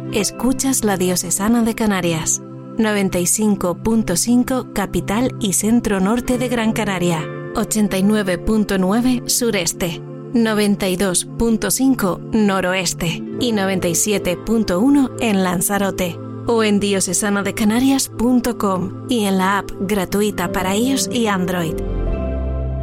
Escuchas la Diocesana de Canarias. 95.5 capital y centro norte de Gran Canaria. 89.9 sureste. 92.5 noroeste. Y 97.1 en Lanzarote. O en diocesanodecanarias.com y en la app gratuita para iOS y Android.